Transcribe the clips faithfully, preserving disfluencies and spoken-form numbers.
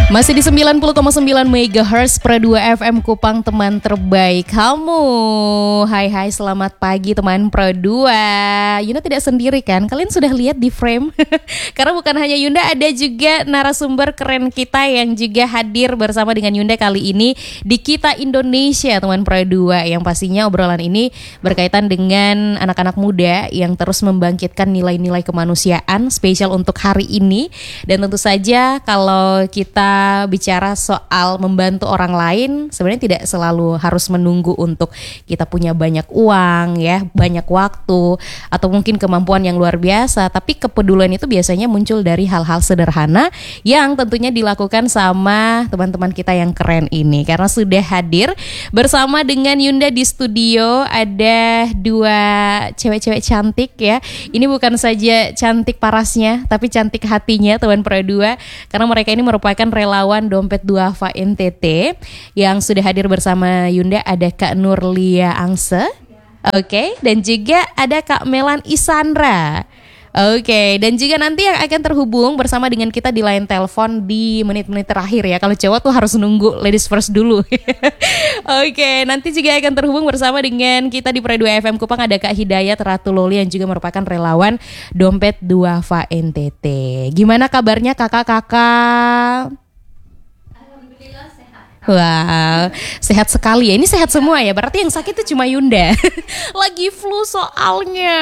Masih di sembilan puluh koma sembilan megahertz Pro dua F M Kupang, teman terbaik kamu. Hai hai, selamat pagi teman Pro dua. Yunda tidak sendiri kan? Kalian sudah lihat di frame? Karena bukan hanya Yunda, ada juga narasumber keren kita yang juga hadir bersama dengan Yunda kali ini di Kita Indonesia, teman Pro dua. Yang pastinya obrolan ini berkaitan dengan anak-anak muda yang terus membangkitkan nilai-nilai kemanusiaan spesial untuk hari ini. Dan tentu saja kalau kita bicara soal membantu orang lain, sebenarnya tidak selalu harus menunggu untuk kita punya banyak uang ya, banyak waktu atau mungkin kemampuan yang luar biasa. Tapi kepedulian itu biasanya muncul dari hal-hal sederhana yang tentunya dilakukan sama teman-teman kita yang keren ini. Karena sudah hadir bersama dengan Yunda di studio, ada dua cewek-cewek cantik ya. Ini bukan saja cantik parasnya, tapi cantik hatinya teman Pro dua. Karena mereka ini merupakan relawan Dompet Duafa N T T yang sudah hadir bersama Yunda. Ada Kak Nurlia Angse, oke, okay. Dan juga ada Kak Melan Isandra. Oke, okay, dan juga nanti yang akan terhubung bersama dengan kita di line telepon di menit-menit terakhir ya. Kalau cowok tuh harus nunggu ladies first dulu. Oke, okay, nanti juga akan terhubung bersama dengan kita di Pro dua F M Kupang, ada Kak Hidayat Ratu Loli yang juga merupakan relawan Dompet Duafa N T T. Gimana kabarnya kakak-kakak? Wow, sehat sekali ya. Ini sehat semua ya. Berarti yang sakit itu cuma Yunda. Lagi flu soalnya.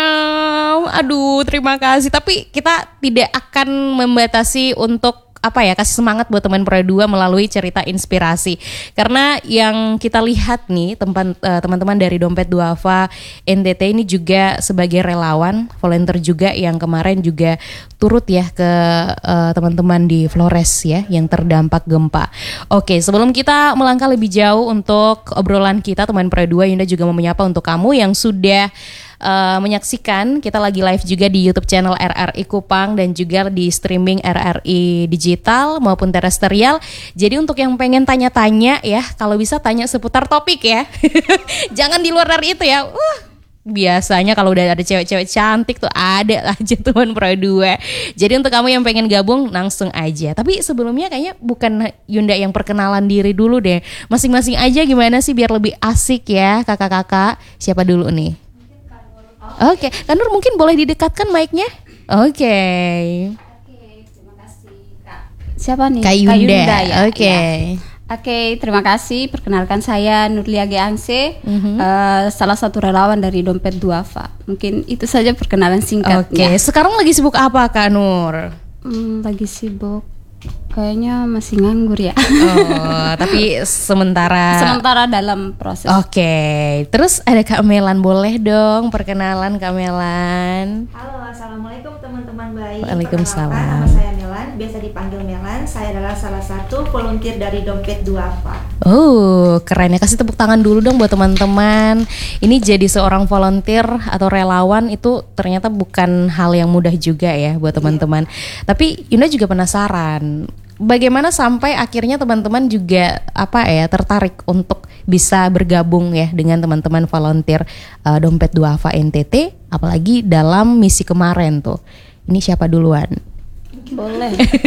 Aduh, terima kasih. Tapi kita tidak akan membatasi untuk apa ya, kasih semangat buat teman Pro dua melalui cerita inspirasi. Karena yang kita lihat nih teman, teman-teman dari Dompet Duafa N T T ini juga sebagai relawan, volunteer juga yang kemarin juga turut ya ke uh, teman-teman di Flores ya yang terdampak gempa. Oke, sebelum kita melangkah lebih jauh untuk obrolan kita teman Pro dua, Yunda juga mau menyapa untuk kamu yang sudah Uh, menyaksikan. Kita lagi live juga di YouTube channel R R I Kupang dan juga di streaming R R I digital maupun terestrial. Jadi untuk yang pengen tanya-tanya ya, kalau bisa tanya seputar topik ya. Jangan di luar dari itu ya. Uh, biasanya kalau udah ada cewek-cewek cantik tuh ada aja teman Pro dua. Jadi untuk kamu yang pengen gabung langsung aja. Tapi sebelumnya kayaknya bukan Yunda yang perkenalan diri dulu deh. Masing-masing aja gimana sih biar lebih asik ya kakak-kakak. Siapa dulu nih? Oke, okay. Kak Nur mungkin boleh didekatkan mic-nya. Oke. Okay. Oke, terima kasih Kak. Siapa nih? Kak Yunda, Yunda ya. Oke. Okay. Ya. Oke, okay, terima kasih. Perkenalkan saya Nurlia Angse, mm-hmm. uh, salah satu relawan dari Dompet Duafa. Mungkin itu saja perkenalan singkatnya. Oke, okay. Sekarang lagi sibuk apa Kak Nur? Hmm, lagi sibuk. Kayaknya masih nganggur ya. Oh, tapi sementara Sementara dalam proses. Oke, okay. Terus ada Kak Melan, boleh dong perkenalan Kak Melan. Halo, assalamualaikum teman-teman baik. Waalaikumsalam. Nama saya Melan, biasa dipanggil Melan. Saya adalah salah satu volunteer dari Dompet Duafa. Oh, keren ya. Kasih tepuk tangan dulu dong buat teman-teman. Ini jadi seorang volunteer atau relawan itu ternyata bukan hal yang mudah juga ya buat teman-teman. Iya. Tapi Yunda juga penasaran, bagaimana sampai akhirnya teman-teman juga apa ya tertarik untuk bisa bergabung ya dengan teman-teman volunteer uh, Dompet Duafa N T T, apalagi dalam misi kemarin tuh. Ini siapa duluan? Boleh.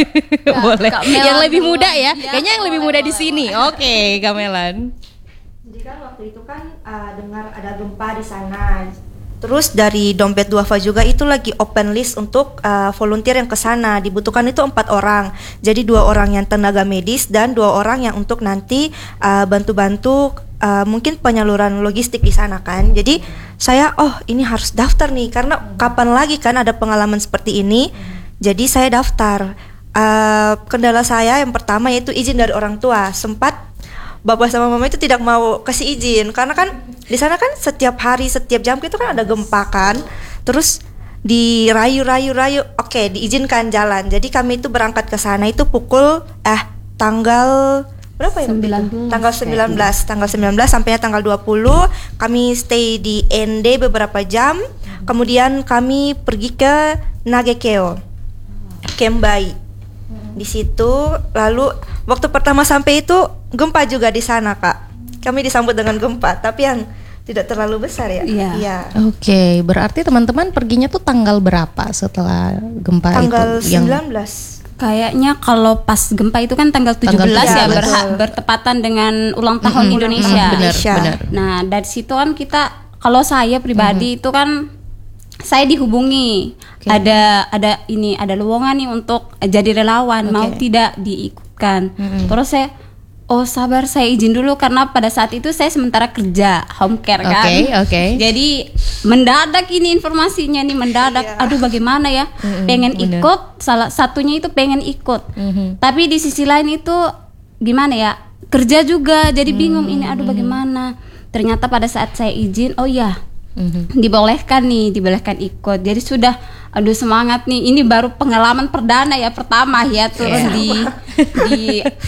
Boleh. Yang lebih duluan. Muda ya? Ya, Kayaknya yang lebih muda di sini. Oke, okay, Kak Melan. Jadi kan waktu itu kan uh, dengar ada gempa di sana. Terus dari Dompet Duafa juga itu lagi open list untuk uh, volunteer yang ke sana. Dibutuhkan itu empat orang. Jadi dua orang yang tenaga medis dan dua orang yang untuk nanti uh, bantu-bantu uh, mungkin penyaluran logistik di sana kan. Jadi saya oh ini harus daftar nih karena kapan lagi kan ada pengalaman seperti ini. Jadi saya daftar. Uh, kendala saya yang pertama yaitu izin dari orang tua. Sempat Bapak sama Mama itu tidak mau kasih izin karena kan di sana kan setiap hari setiap jam itu kan ada gempa kan. Terus dirayu-rayu-rayu, oke okay, diizinkan jalan. Jadi kami itu berangkat ke sana itu pukul eh tanggal berapa ya? sembilan belas Tanggal sembilan belas, tanggal sembilan belas sampai tanggal dua puluh kami stay di N D beberapa jam. Kemudian kami pergi ke Nagekeo, Kembai. Di situ lalu waktu pertama sampai itu gempa juga di sana Kak. Kami disambut dengan gempa, tapi yang tidak terlalu besar ya. Iya. Iya. Oke, okay, berarti teman-teman perginya tuh tanggal berapa setelah gempa tanggal itu? sembilan belas. Yang Kayaknya kalau pas gempa itu kan tanggal tujuh Tanggal belas ya, tujuh belas. berha- bertepatan dengan ulang tahun Mm-mm. Indonesia. Mm, benar, Indonesia. benar. Nah, dari situ kan kita, kalau saya pribadi itu kan saya dihubungi, Oke. ada ada ini ada lowongan nih untuk jadi relawan, mau Oke. tidak diikutkan. Mm-mm. Terus saya, oh sabar, saya izin dulu karena pada saat itu saya sementara kerja home care kan. Oke, oke. Jadi mendadak ini informasinya nih mendadak. Iya. Aduh bagaimana ya? Mm-mm, Pengen benar. ikut, salah satunya itu pengen ikut. Mhm. Tapi di sisi lain itu gimana ya? Kerja juga jadi bingung ini, aduh bagaimana? Ternyata pada saat saya izin, oh ya, Mhm. dibolehkan nih, dibolehkan ikut. Jadi sudah, aduh semangat nih. Ini baru pengalaman perdana ya, pertama ya turun Iya. di di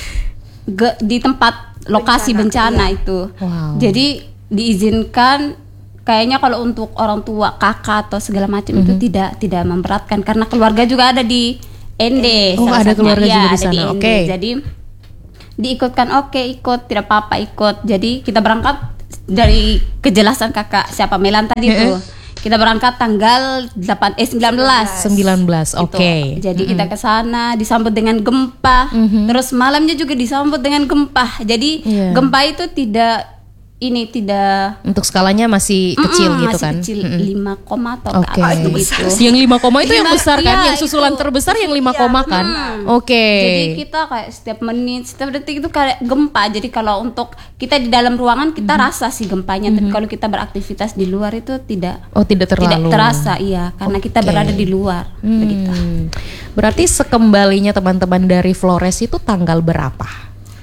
ge- di tempat lokasi bencana, Bencana, itu. Wow. Jadi diizinkan. Kayaknya kalau untuk orang tua, kakak atau segala macam itu tidak tidak memberatkan karena keluarga juga ada di N D. Oh, salah ada satunya. keluarga Iya, juga di ada sana. N D. Oke. Jadi diikutkan, oke ikut, tidak apa-apa ikut. Jadi kita berangkat dari kejelasan kakak siapa Melan tadi tuh. Kita berangkat tanggal delapan eh sembilan belas. sembilan belas. Gitu. Oke. Jadi kita ke sana disambut dengan gempa. Terus malamnya juga disambut dengan gempa. Jadi Iya. gempa itu tidak ini tidak Untuk skalanya masih kecil Mm-mm, gitu masih kan. kecil, Mm-mm. lima koma atau Oke. ke atas itu gitu. Yang lima koma itu yang Lima- besar kan, iya, yang susulan itu. terbesar yang lima Iya, koma kan. benar. Oke. Jadi kita kayak setiap menit, setiap detik itu kayak gempa. Jadi kalau untuk kita di dalam ruangan kita rasa sih gempanya, tapi kalau kita beraktivitas di luar itu tidak Oh, tidak terlalu. tidak terasa, iya, karena kita Oke. berada di luar Hmm. begitu. Berarti sekembalinya teman-teman dari Flores itu tanggal berapa?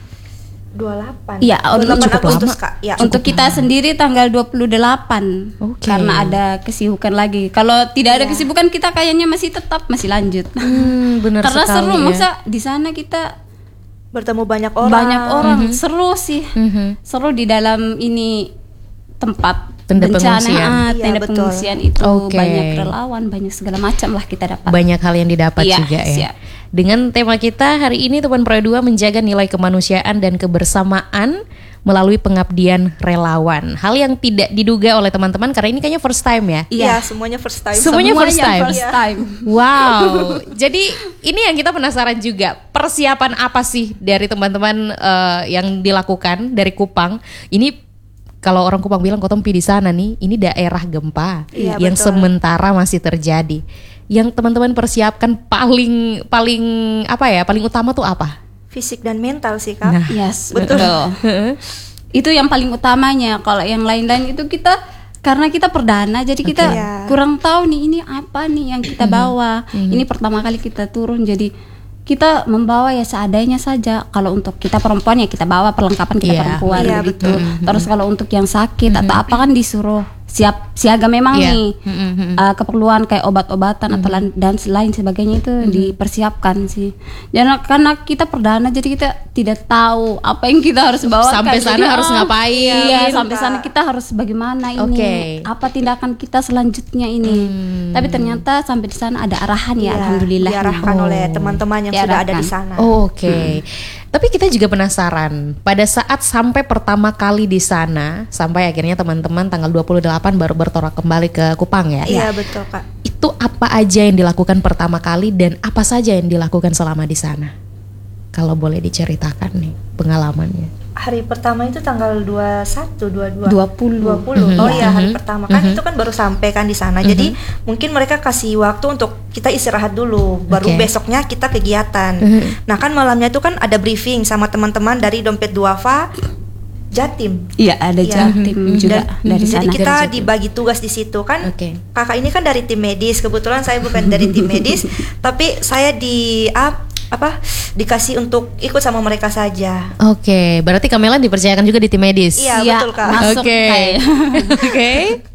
dua puluh delapan. Iya, dua puluh delapan cukup Agustus, lama. Kak. Ya. Untuk kita sendiri tanggal dua puluh delapan. Oke. Karena ada kesibukan lagi. Kalau tidak ada kesibukan kita kayaknya masih tetap masih lanjut. Hmm, benar Karena sekali seru, ya. masa di sana kita Bertemu banyak orang. banyak orang, seru sih. Mhm. Seru di dalam ini tempat Tenda bencana, pengungsian. ah, Iya, tenda betul. pengungsian itu Oke. banyak relawan, banyak segala macam lah kita dapat. Banyak hal yang didapat Iya, juga ya. siap. Dengan tema kita hari ini teman Pro dua menjaga nilai kemanusiaan dan kebersamaan melalui pengabdian relawan. Hal yang tidak diduga oleh teman-teman karena ini kayaknya first time ya. Iya, semuanya first time. Semuanya first Semuanya time. first Iya. time. Wow. Jadi ini yang kita penasaran juga. Persiapan apa sih dari teman-teman eh, yang dilakukan dari Kupang? Ini kalau orang Kupang bilang Kotompi di sana nih, ini daerah gempa Iya, yang betul. sementara masih terjadi. Yang teman-teman persiapkan paling paling apa ya? Paling utama tuh apa? Fisik dan mental sih, Kak. Nah. Yes, Betul. betul. Itu yang paling utamanya. Kalau yang lain-lain itu kita karena kita perdana, jadi kita Oke. Iya. kurang tahu nih ini apa nih yang kita bawa. Ini pertama kali kita turun, jadi kita membawa ya seadanya saja. Kalau untuk kita perempuan ya kita bawa perlengkapan kita Iya. perempuan Iya, begitu. Terus kalau untuk yang sakit atau apa kan disuruh siap siaga memang Iya. nih. Mm-mm. Uh, keperluan kayak obat-obatan atau lan- dan lain sebagainya itu dipersiapkan sih. Dan karena kita perdana jadi kita tidak tahu apa yang kita harus bawa. Sampai sana harus ngapain. Iya, Gitu, sampai Kak. sana kita harus bagaimana ini? Oke. Apa tindakan kita selanjutnya ini? Tapi ternyata sampai di sana ada arahan ya, Iya, alhamdulillah. diarahkan Oh. oleh teman-teman yang sudah ada di Diarahkan. sana. Oh, Oke. Tapi kita juga penasaran pada saat sampai pertama kali di sana, sampai akhirnya teman-teman tanggal dua puluh delapan baru bertolak kembali ke Kupang ya. Iya, betul, Kak. Itu apa aja yang dilakukan pertama kali dan apa saja yang dilakukan selama di sana? Kalau boleh diceritakan nih pengalamannya. Hari pertama itu tanggal dua puluh satu, dua puluh dua. dua puluh. dua puluh. Mhm. Oh iya, hari Mhm. pertama kan Mhm. itu kan baru sampai kan di sana. Jadi mungkin mereka kasih waktu untuk kita istirahat dulu, baru Oke. besoknya kita kegiatan. Mhm. Nah, kan malamnya itu kan ada briefing sama teman-teman dari Dompet Duafa Jatim. Iya, ada Iya. Jatim Mhm. juga Dan- dari Jadi sana. kita Dari Jatim. dibagi tugas di situ kan. Oke. Kakak ini kan dari tim medis, kebetulan saya bukan dari tim medis, tapi saya di ap- apa dikasih untuk ikut sama mereka saja. Oke, berarti Kamelan dipercayakan juga di tim medis. Iya, Iya, betul, Kak. masuk Oke. kayak. Oke.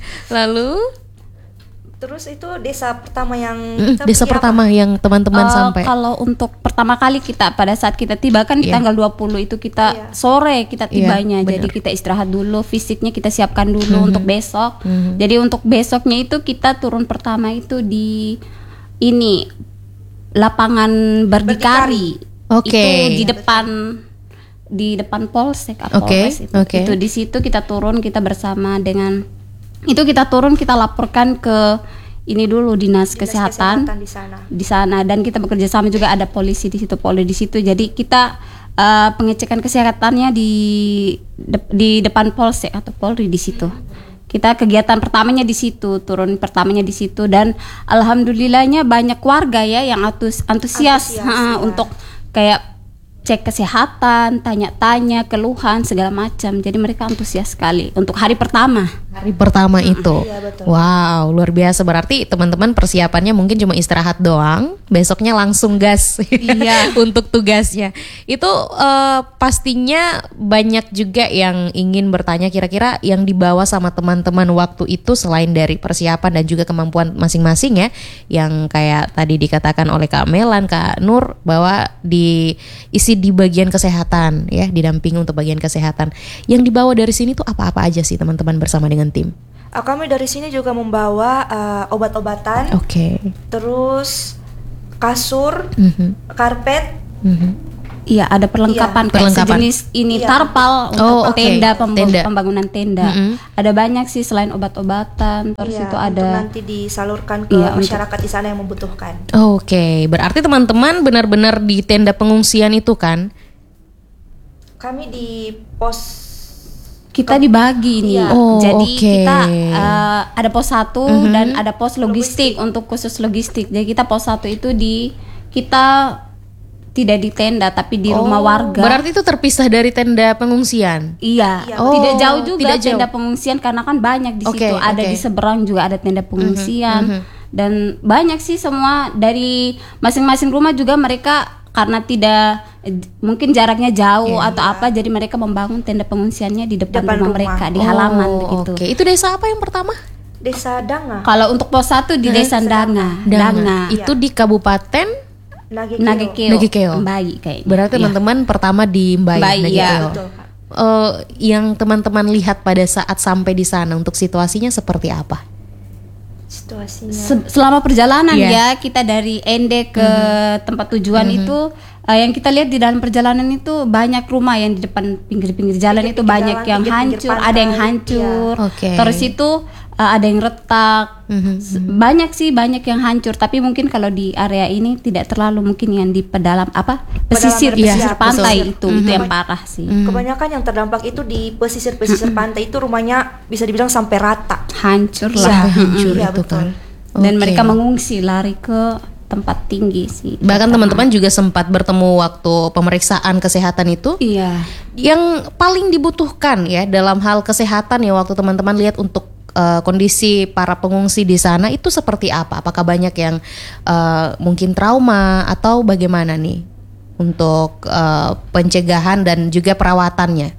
Lalu Terus itu desa pertama yang mm, kita desa pergi apa? pertama yang teman-teman Eh, sampai. Kalau untuk pertama kali kita pada saat kita tiba kan di Iya. tanggal dua puluh itu kita Iya. sore kita Iya, tibanya. benar. Jadi kita istirahat dulu, fisiknya kita siapkan dulu untuk besok. Mhm. Jadi untuk besoknya itu kita turun pertama itu di ini lapangan berdikari. Oke. Itu di depan di depan Polsek apa Oke, Polres itu. oke. Itu di situ kita turun kita bersama dengan itu kita turun kita laporkan ke ini dulu dinas, Dinas kesehatan, kesehatan di sana. di sana dan kita bekerja sama juga ada polisi di situ, polri di situ. Jadi kita uh, pengecekan kesehatannya di de- di depan polsek atau polri di situ. Kita kegiatan pertamanya di situ, turun pertamanya di situ dan alhamdulillahnya banyak warga ya yang antus- antusias, Antusias, ha, ya. untuk kayak cek kesehatan, tanya-tanya, keluhan segala macam. Jadi mereka antusias sekali untuk hari pertama. Hari pertama itu. Iya, betul. Wow, luar biasa. Berarti teman-teman persiapannya mungkin cuma istirahat doang, besoknya langsung gas. Iya. Untuk tugasnya. Itu eh, pastinya banyak juga yang ingin bertanya kira-kira yang dibawa sama teman-teman waktu itu selain dari persiapan dan juga kemampuan masing-masing ya, yang kayak tadi dikatakan oleh Kak Melan, Kak Nur bahwa diisi di bagian kesehatan ya, didampingi untuk bagian kesehatan. Yang dibawa dari sini tuh apa-apa aja sih teman-teman bersama dengan tim? Uh, kami dari sini juga membawa uh, obat-obatan, Oke. terus kasur, Mhm. karpet, Mhm. Iya, ada perlengkapan Iya. kayak Perlengkapan. sejenis ini Iya. tarpal untuk Oh, oke. tenda, pemb- Tenda. pembangunan tenda. Mm-mm. Ada banyak sih selain obat-obatan, terus iya, itu untuk ada nanti disalurkan ke Iya, untuk- masyarakat di sana yang membutuhkan. Oke, berarti teman-teman benar-benar di tenda pengungsian itu kan? Kami di pos kita dibagi nih. Iya. Oh, Jadi oke. kita uh, ada pos satu Mhm. dan ada pos logistik, untuk khusus logistik. Jadi kita pos satu itu di kita tidak di tenda tapi di rumah Oh, warga. Berarti itu terpisah dari tenda pengungsian. Iya, Iya. Oh, tidak jauh juga tidak jauh. tenda pengungsian karena kan banyak di Oke, situ. Ada oke. di seberang juga ada tenda pengungsian mhm. dan banyak sih semua dari masing-masing rumah juga mereka karena tidak eh, mungkin jaraknya jauh atau apa, jadi mereka membangun tenda pengungsiannya di depan, Depan rumah, rumah. mereka di halaman Oh, begitu. Oke, itu desa apa yang pertama? Desa Danga, Kalau untuk pos satu di Desa Danga, Danga, Itu di Kabupaten Nagekeo. Nagekeo, Nagekeo. Mbai kayaknya. Berarti Iya. teman-teman pertama di Mbai, Mbai, iya. Nagekeo. Betul, Kak. Eh, yang teman-teman lihat pada saat sampai di sana untuk situasinya seperti apa? Situasinya. Se- selama perjalanan Iya. ya kita dari Ende ke tempat tujuan itu eh, yang kita lihat di dalam perjalanan itu banyak rumah yang di depan pinggir-pinggir jalan itu Pinggir-pinggir banyak jalan, yang pinggir-pinggir hancur, ada yang pantai, hancur. iya. Oke. Terus itu eh, ada yang retak. Mhm, S- Banyak sih banyak yang hancur, tapi mungkin kalau di area ini tidak terlalu, mungkin yang di pedalam apa pesisir Pedalaman, pesisir iya, pantai betul. itu itu yang parah sih. Kebanyakan yang terdampak itu di pesisir-pesisir pantai itu rumahnya bisa dibilang sampai rata. Hancur Iya, lah. Sampai hancur Iya, itu betul. kan. Dan Oke. mereka mengungsi lari ke tempat tinggi sih. Bahkan teman-teman juga sempat bertemu waktu pemeriksaan kesehatan itu. Iya. Yang paling dibutuhkan ya dalam hal kesehatan ya waktu teman-teman lihat untuk uh, kondisi para pengungsi di sana itu seperti apa? Apakah banyak yang uh, mungkin trauma atau bagaimana nih untuk uh, pencegahan dan juga perawatannya?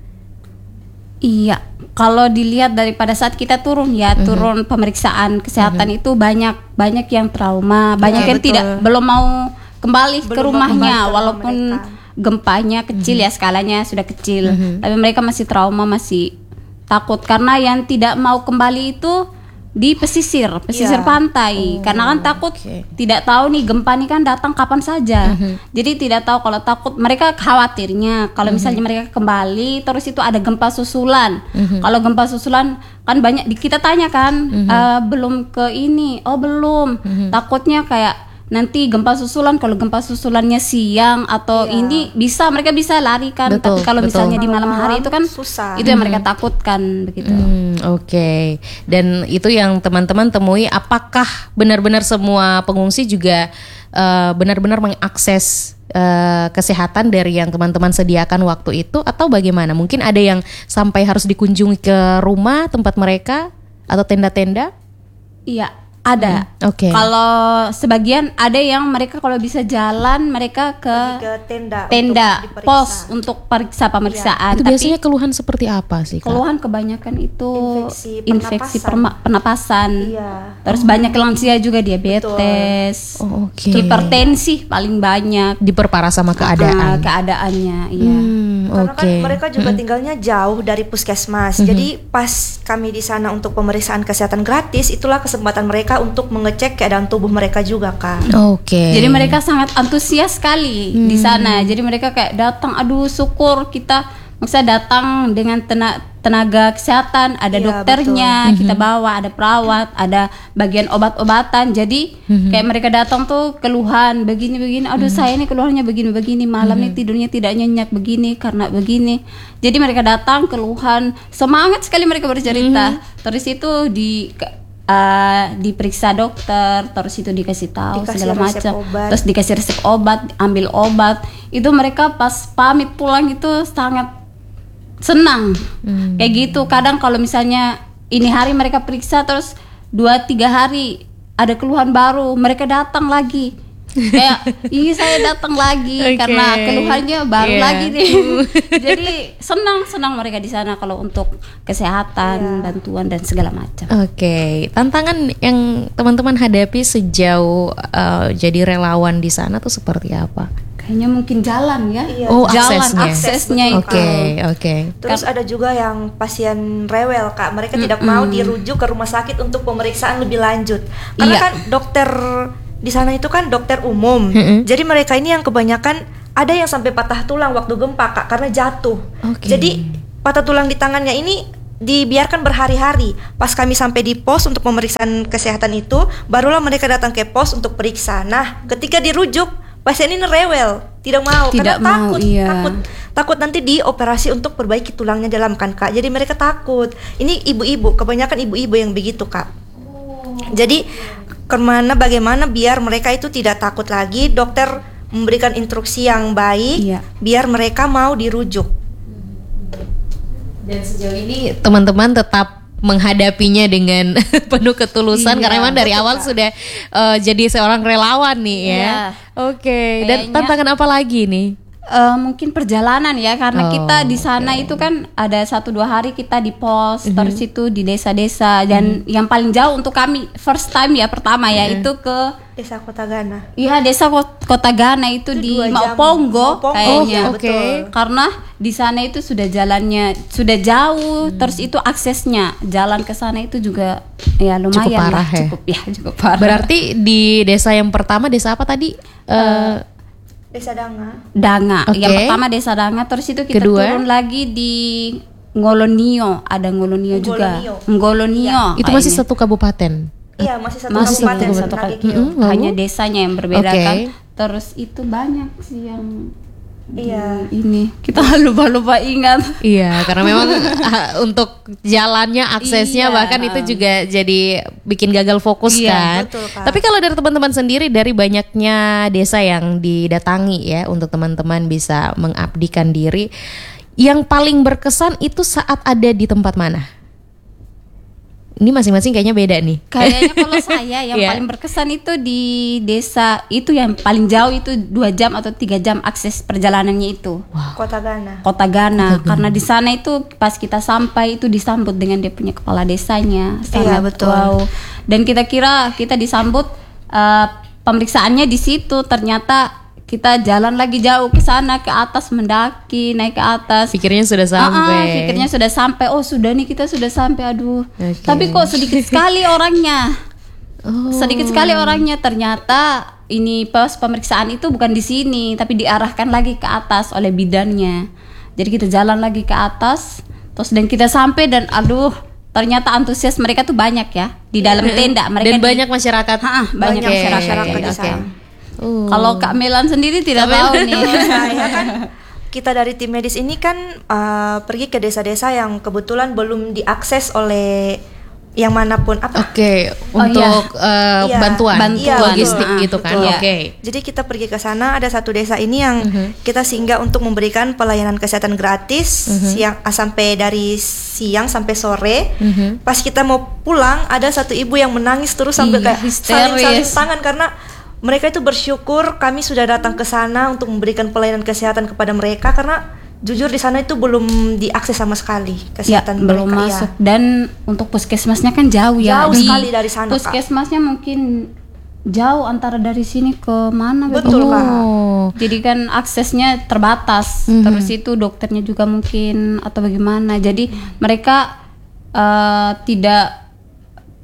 Iya, kalau dilihat daripada saat kita turun ya, Mhm. turun pemeriksaan kesehatan itu banyak banyak yang trauma, banyak yang betul. tidak belum mau kembali ke Belum mau rumahnya kembali ke rumah walaupun mereka. gempanya kecil ya, skalanya sudah kecil. Mhm. Tapi mereka masih trauma, masih takut karena yang tidak mau kembali itu di pesisir, pesisir Iya. pantai. Karena kan takut oke. tidak tahu nih gempa nih kan datang kapan saja. Jadi tidak tahu, kalau takut mereka khawatirnya kalau misalnya mereka kembali terus itu ada gempa susulan. Kalau gempa susulan kan banyak di- kita tanya kan "Eh, belum ke ini, oh belum. Takutnya kayak nanti gempa susulan, kalau gempa susulannya siang atau Iya. ini bisa mereka bisa lari kan. Betul, Tapi kalau betul. misalnya di malam hari itu kan Susah. itu yang mereka takutkan begitu. Hmm, Oke, dan itu yang teman-teman temui. Apakah benar-benar semua pengungsi juga eh, benar-benar mengakses eh, kesehatan dari yang teman-teman sediakan waktu itu, atau bagaimana? Mungkin ada yang sampai harus dikunjungi ke rumah tempat mereka atau tenda-tenda? Iya, ada. Oke. Kalau sebagian ada yang mereka kalau bisa jalan mereka ke Ke tenda. tenda untuk diperiksa. pos untuk periksa pemeriksaan. Itu Tapi biasanya keluhan seperti apa sih, Kak? keluhan kebanyakan itu Infeksi infeksi pernapasan. perma- pernapasan. Iya. Terus banyak lansia juga diabetes, Oh, oke. hipertensi paling banyak. Diperparah sama Ah, keadaan. keadaannya, iya. Hmm, Karena oke. kan mereka juga tinggalnya jauh dari puskesmas. Jadi pas kami di sana untuk pemeriksaan kesehatan gratis, itulah kesempatan mereka untuk mengecek keadaan tubuh mereka juga, Kak. Oke. Jadi mereka sangat antusias sekali di sana. Jadi mereka kayak datang, aduh syukur kita Maksudnya datang dengan tena- tenaga kesehatan, ada Iya, dokternya, kita bawa, ada perawat, ada bagian obat-obatan. Jadi kayak mereka datang tuh keluhan begini-begini, aduh saya ini keluhannya begini-begini, malam ini tidurnya tidak nyenyak begini karena begini. Jadi mereka datang keluhan, semangat sekali mereka bercerita. Terus itu di uh, diperiksa dokter, terus itu dikasih tahu Dikasih segala resep macam, obat. terus dikasih resep obat, ambil obat. Itu mereka pas pamit pulang itu sangat senang. Kayak gitu. Kadang kalau misalnya ini hari mereka periksa, terus dua tiga hari ada keluhan baru, mereka datang lagi. Kayak, ih saya datang lagi Okay. karena keluhannya baru Yeah. lagi nih. Jadi senang-senang mereka di sana kalau untuk kesehatan, bantuan dan segala macam. Oke, tantangan yang teman-teman hadapi sejauh uh, jadi relawan di sana tuh seperti apa? Kayaknya mungkin jalan ya. Iya. Oh, Jalan aksesnya. aksesnya itu. Oke, oke. Terus ada juga yang pasien rewel, Kak. Mereka tidak mau dirujuk ke rumah sakit untuk pemeriksaan lebih lanjut. Karena Iya. kan dokter di sana itu kan dokter umum. Mm-mm. Jadi mereka ini yang kebanyakan ada yang sampai patah tulang waktu gempa, Kak, karena jatuh. Oke. Jadi patah tulang di tangannya ini dibiarkan berhari-hari. Pas kami sampai di pos untuk pemeriksaan kesehatan itu, barulah mereka datang ke pos untuk periksa. Nah, ketika dirujuk, pasien ini rewel, tidak mau Tidak karena mau, takut, iya. takut takut nanti dioperasi untuk perbaiki tulangnya dalam kan, Kak. Jadi mereka takut. Ini ibu-ibu, kebanyakan ibu-ibu yang begitu, Kak. Jadi kemana bagaimana biar mereka itu tidak takut lagi, dokter memberikan instruksi yang baik, Iya. biar mereka mau dirujuk. Dan sejauh ini teman-teman tetap menghadapinya dengan penuh ketulusan Iya, karena memang dari betul, awal Kak. sudah uh, jadi seorang relawan nih ya. Iya. Oke, dan Kayaknya- tantangan apa lagi nih? Eh, mungkin perjalanan ya, karena Oh, kita di sana itu kan ada satu dua hari kita di pos, terus itu di desa-desa, dan yang paling jauh untuk kami first time ya pertama ya itu ke Desa Kota Gana. iya desa Kot- Kota Gana itu, Itu di dua jam. Mauponggo Mauponggo, kayaknya. ya, Oke. betul. Karena di sana itu sudah jalannya sudah jauh, terus itu aksesnya jalan ke sana itu juga ya lumayan Cukup parah lah, ya? cukup ya cukup parah. Berarti di desa yang pertama, desa apa tadi? Eh, Desa Danga. Danga. Oke. Yang pertama desa Danga, terus itu kita Kedua? turun lagi di Ngolonio, ada Ngolonio juga. Ngolonio. Ngolonio. itu Ah, masih ini. satu kabupaten. Iya, masih satu Masih satu kabupaten kabupaten. Nagekio. Mm-mm. Lalu? Hanya desanya yang berbeda Oke. kan. Terus itu banyak sih yang di Iya. ini kita lupa-lupa ingat. Iya, karena memang ah, untuk jalannya, aksesnya Iya. bahkan itu juga jadi bikin gagal fokus Iya, kan. betul, Kak. Tapi kalau dari teman-teman sendiri, dari banyaknya desa yang didatangi ya untuk teman-teman bisa mengabdikan diri, yang paling berkesan itu saat ada di tempat mana? Ini masing-masing kayaknya beda nih. Kayaknya kalau saya yang Iya. paling berkesan itu di desa itu yang paling jauh itu dua jam atau tiga jam akses perjalanannya itu. Kota Gana. Kota Gana, karena di sana itu pas kita sampai itu disambut dengan dia punya kepala desanya, sangat Iya, betul. wow. Dan kita kira kita disambut eh, pemeriksaannya di situ, ternyata kita jalan lagi jauh ke sana, ke atas, mendaki naik ke atas. Pikirnya sudah Ah, ah, sampai. pikirnya sudah sampai. Oh sudah nih kita sudah sampai. Aduh. Oke. Tapi kok sedikit sekali orangnya. Oh. Sedikit sekali orangnya. Ternyata ini pas pemeriksaan itu bukan di sini, tapi diarahkan lagi ke atas oleh bidannya. Jadi kita jalan lagi ke atas, terus dan kita sampai dan aduh, ternyata antusias mereka tuh banyak ya di dalam tenda. Mereka Dan di- banyak masyarakat. Ha-ha, banyak Oke, masyarakat di oke. sana. Uh. Kalau Kak Melan sendiri tidak tahu nih. Saya kan kita dari tim medis ini kan uh, pergi ke desa-desa yang kebetulan belum diakses oleh yang manapun apa. Oke, Oh, untuk eh, Iya. bantuan, Bantuan. logistik Betul. gitu kan. Betul. Oke. Jadi kita pergi ke sana, ada satu desa ini yang Mhm. kita singgah untuk memberikan pelayanan kesehatan gratis siang ah, sampai dari siang sampai sore. Mhm. Pas kita mau pulang, ada satu ibu yang menangis terus sambil Iya, kayak saling saling histeris. tangan karena mereka itu bersyukur kami sudah datang ke sana untuk memberikan pelayanan kesehatan kepada mereka karena jujur di sana itu belum diakses sama sekali Ya, kesehatan belum mereka. masuk. Dan untuk puskesmasnya kan jauh ya. Jauh Di sekali dari sana, Kak. Puskesmasnya mungkin jauh antara dari sini ke mana Betul, begitu. Kak. Oh. Jadi kan aksesnya terbatas. Mhm. Terus itu dokternya juga mungkin atau bagaimana. Jadi mereka eh, tidak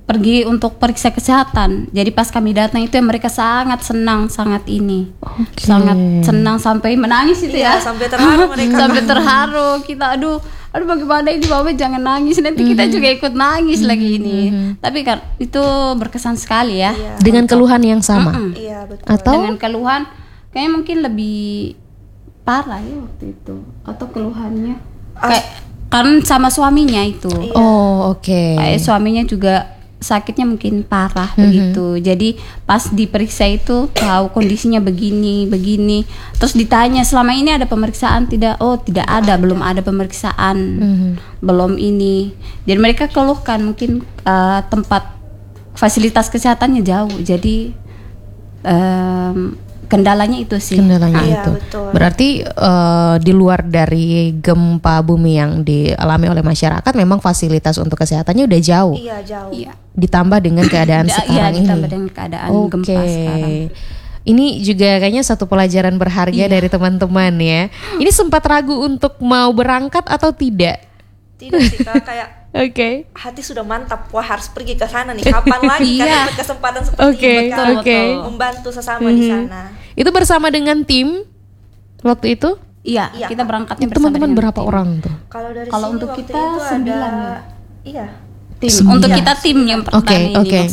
pergi untuk periksa kesehatan. Jadi pas kami datang itu mereka sangat senang, sangat ini, Oke. sangat senang sampai menangis itu Iya, ya. sampai terharu mereka. Sampai terharu kita, aduh, aduh bagaimana ini Mama jangan nangis, nanti kita juga ikut nangis lagi ini. Tapi kan itu berkesan sekali ya. Iya. Dengan keluhan yang sama. Iya, betul. Atau Dengan keluhan, kayaknya mungkin lebih parah ya waktu itu, atau keluhannya kayak kan sama suaminya itu. oh oke. Kayak suaminya juga sakitnya mungkin parah begitu. Jadi pas diperiksa itu tahu kondisinya begini, begini. Terus ditanya selama ini ada pemeriksaan tidak? Oh, tidak ada, belum ada pemeriksaan. Belum ini. Jadi mereka keluhkan mungkin uh, tempat fasilitas kesehatannya jauh. Jadi um, kendalanya itu sih. Kendalanya Iya, itu. betul. Berarti eh, di luar dari gempa bumi yang dialami oleh masyarakat, memang fasilitas untuk kesehatannya udah jauh. Iya, jauh. Iya. Ditambah dengan keadaan Ya, sekarang iya, ditambah ini. dengan keadaan Oke. gempa sekarang. Ini juga kayaknya satu pelajaran berharga Iya. dari teman-teman ya. Ini sempat ragu untuk mau berangkat atau tidak? Tidak sih Kak, kayak Oke. hati sudah mantap, wah harus pergi ke sana nih. Kapan lagi kan Iya. dapat kesempatan seperti Oke, ini Kak, oke. membantu sesama di sana. Itu bersama dengan tim waktu itu? Iya, Iya. kita berangkatnya Itu bersama teman-teman dengan berapa tim. orang tuh? Kalau dari Kalau sini untuk waktu kita itu sembilan ada, ya? iya. Tim. Sembilan. Untuk kita tim yang pertama Oke, ini oke.